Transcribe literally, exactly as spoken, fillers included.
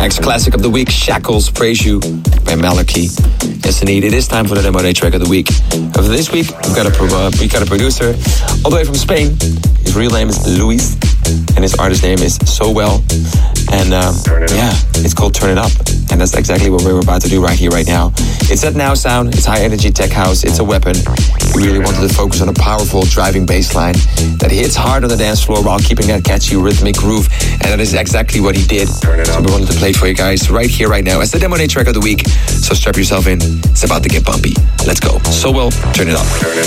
Ex-classic of the week, Shackles, Praise You by Maliki. Yes, indeed, it is time for the Demo Day track of the week. And for this week, we've got a, pro- uh, we got a producer all the way from Spain. His real name is Luis, and his artist name is So Well. And um, yeah, it's called Turn It Up. And that's exactly what we're about to do right here, right now. It's that now sound, it's high energy tech house, it's a weapon. We really wanted to focus on a powerful driving bass line that hits hard on the dance floor while keeping that catchy rhythmic groove. And that is exactly what he did. So we wanted to play it for you guys right here, right now. It's the Demo Day track of the week. So strap yourself in. It's about to get bumpy. Let's go. So Well, Turn It Up.